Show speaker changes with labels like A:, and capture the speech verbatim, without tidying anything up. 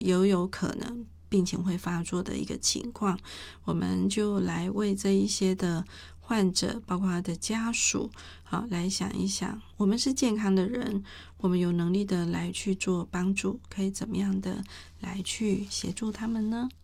A: 有有可能病情会发作的一个情况，我们就来为这一些的患者，包括他的家属，好，来想一想，我们是健康的人，我们有能力的来去做帮助，可以怎么样的来去协助他们呢？